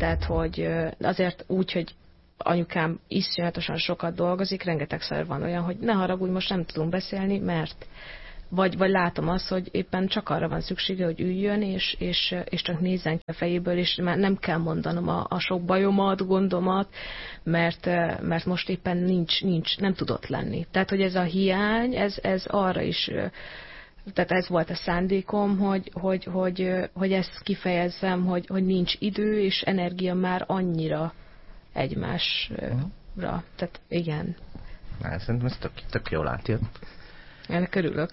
Tehát, hogy azért úgy, hogy anyukám iszonyatosan sokat dolgozik, rengetegszer van olyan, hogy ne haragudj, most nem tudunk beszélni, mert vagy látom azt, hogy éppen csak arra van szüksége, hogy üljön, és csak nézzen ki a fejéből, és már nem kell mondanom a sok bajomat, gondomat, mert most éppen nem tudott lenni. Tehát, hogy ez a hiány, ez arra is, tehát ez volt a szándékom, hogy ezt kifejezzem, hogy nincs idő és energia már annyira egymásra. Tehát igen. Szerintem ez tök jól átjött. Ennek örülök.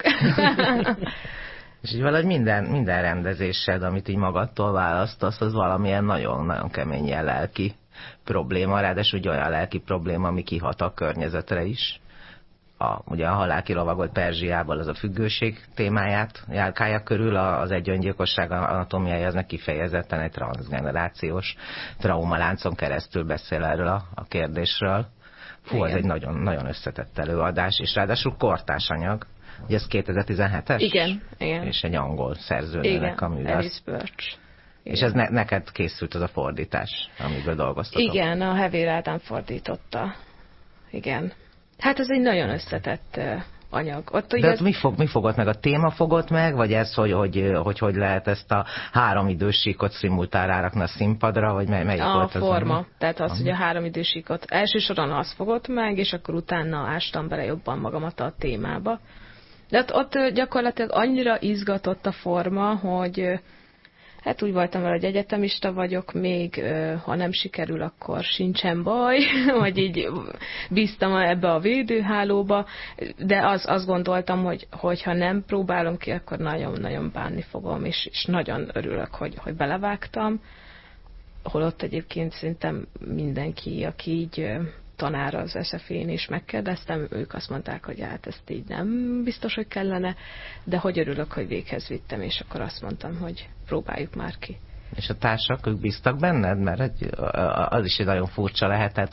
És így valahogy minden rendezésed, amit így magadtól választasz, az valamilyen nagyon-nagyon kemény ilyen lelki probléma, ráadásul olyan lelki probléma, ami kihat a környezetre is. Ugye a Halálki lovagolt Perzsiából az a függőség témáját járkálja körül, az egy öngyilkosság anatómiája az kifejezetten egy transgenerációs traumaláncon keresztül beszél erről a kérdésről. Fú, ez egy nagyon, nagyon összetett előadás, és ráadásul kortárs anyag. Ugye ez 2017-es? Igen. És egy angol szerzőnőnek a műve. Alice Birch. És ez neked készült az a fordítás, amiből dolgoztatok? Igen, a Hevér Ádám fordította. Igen. Hát ez egy nagyon összetett anyag. De mi fogott meg? A téma fogott meg? Vagy ez, hogy lehet ezt a 3 idősíkot szimultán rárakni a színpadra? Vagy melyik volt az? A forma. Tehát az, hogy a 3 idősíkot. Elsősorban az fogott meg, és akkor utána ástam bele jobban magamat a témába. De ott gyakorlatilag annyira izgatott a forma, hogy hát úgy voltam vele, hogy egyetemista vagyok, még ha nem sikerül, akkor sincsen baj, vagy így bíztam ebbe a védőhálóba, de azt gondoltam, hogy ha nem próbálom ki, akkor nagyon-nagyon bánni fogom, és nagyon örülök, hogy belevágtam, holott egyébként szerintem mindenki, aki így tanár az SF-én is megkérdeztem, ők azt mondták, hogy hát ezt így nem biztos, hogy kellene, de hogy örülök, hogy véghez vittem, és akkor azt mondtam, hogy próbáljuk már ki. És a társak, ők bíztak benned? Mert az is egy nagyon furcsa lehetett,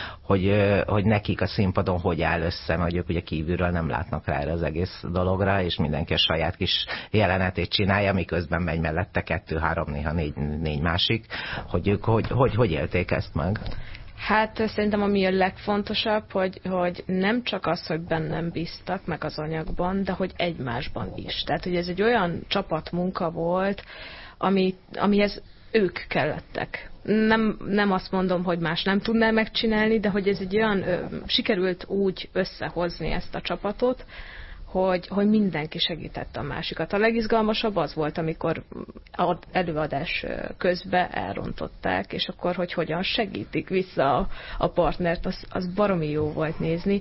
hogy nekik a színpadon hogy áll össze, mert ők ugye kívülről nem látnak rá az egész dologra, és mindenki a saját kis jelenetét csinálja, miközben megy mellette 2, 3, néha 4 másik, hogy ők hogy élték ezt meg? Hát szerintem ami a legfontosabb, hogy nem csak az, hogy bennem bíztak, meg az anyagban, de hogy egymásban is. Tehát, hogy ez egy olyan csapatmunka volt, amihez ők kellettek. Nem azt mondom, hogy más nem tudná megcsinálni, de hogy ez egy olyan, sikerült úgy összehozni ezt a csapatot, hogy mindenki segítette a másikat. A legizgalmasabb az volt, amikor előadás közben elrontották, és akkor, hogy hogyan segítik vissza a partnert, az baromi jó volt nézni.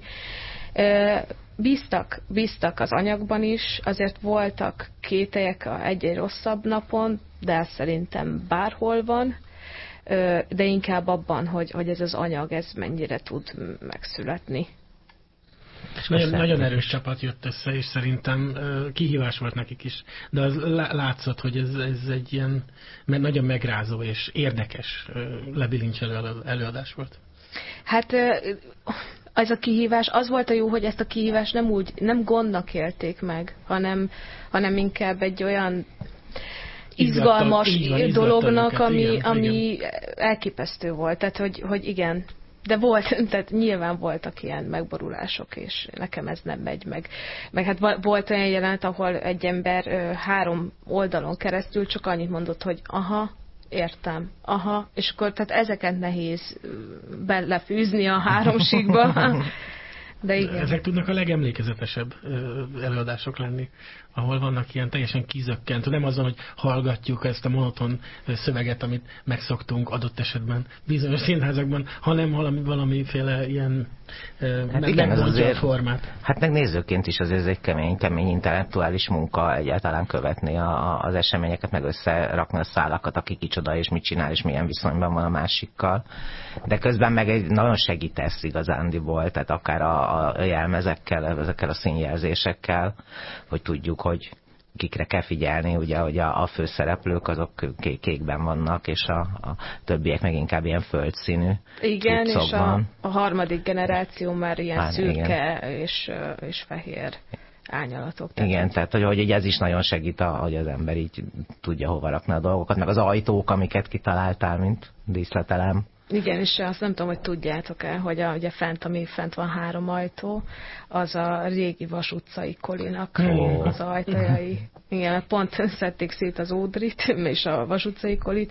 Bíztak az anyagban is, azért voltak kételyek egy rosszabb napon, de szerintem bárhol van, de inkább abban, hogy ez az anyag, ez mennyire tud megszületni. Nagyon erős csapat jött össze, és szerintem kihívás volt nekik is. De az látszott, hogy ez egy ilyen nagyon megrázó és érdekes lebilincselő előadás volt. Hát ez a kihívás, az volt a jó, hogy ezt a kihívást nem gondnak élték meg, hanem inkább egy olyan izgalmas dolognak, ami elképesztő volt. Tehát, hogy igen. De tehát nyilván voltak ilyen megborulások, és nekem ez nem megy meg. Meg hát volt olyan jelenet, ahol egy ember 3 oldalon keresztül csak annyit mondott, hogy aha, értem, aha, és akkor tehát ezeket nehéz belefűzni a 3 síkba. De igen. Ezek tudnak a legemlékezetesebb előadások lenni, ahol vannak ilyen teljesen kizökkentő, nem azon, hogy hallgatjuk ezt a monoton szöveget, amit megszoktunk adott esetben bizonyos színházakban, hanem valamiféle ilyen megmondja a formát. Hát meg nézőként is azért ez egy kemény intellektuális munka egyáltalán követni az eseményeket, meg összerakni a szálakat, aki kicsoda és mit csinál, és milyen viszonyban van a másikkal. De közben meg egy nagyon segítesz igazándiból, tehát akár a jelmezekkel, ezekkel a színjelzésekkel, hogy tudjuk, hogy kikre kell figyelni, ugye, hogy a főszereplők azok kékben vannak, és a többiek meg inkább ilyen földszínű. Igen, és a 3. generáció már ilyen szürke igen. és fehér. árnyalatok. Igen, tehát hogy ez is nagyon segít, hogy az ember így tudja hova rakni a dolgokat, meg az ajtók, amiket kitaláltál, mint díszletelem. Igen, és azt nem tudom, hogy tudjátok-e, hogy ugye fent van 3 ajtó, az a régi Vas utcai Kolinak az ajtajai. Igen, pont szedték szét az Ódrit és a Vas utcai Kolit,